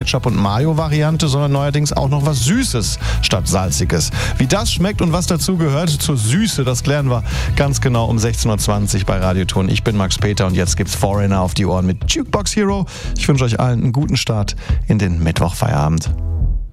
Ketchup- und Mayo-Variante, sondern neuerdings auch noch was Süßes statt Salziges. Wie das schmeckt und was dazu gehört zur Süße, das klären wir ganz genau um 16.20 Uhr bei Radioton. Ich bin Max Peter und jetzt gibt's Foreigner auf die Ohren mit Jukebox Hero. Ich wünsche euch allen einen guten Start in den Mittwochfeierabend.